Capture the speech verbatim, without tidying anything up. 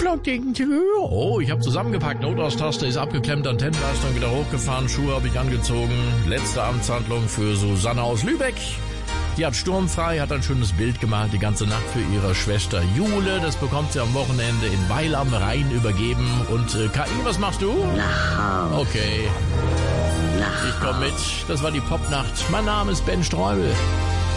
Glockding. Oh, ich habe zusammengepackt. Notaus-Taste ist abgeklemmt, Antennenleistung wieder hochgefahren, Schuhe habe ich angezogen. Letzte Amtshandlung für Susanne aus Lübeck. Die hat sturmfrei, hat ein schönes Bild gemalt, die ganze Nacht für ihre Schwester Jule. Das bekommt sie am Wochenende in Weil am Rhein übergeben. Und äh, K I, was machst du? Nach Haus. Okay. Nach Ich komm mit. Das war die Popnacht. Mein Name ist Ben Streubel.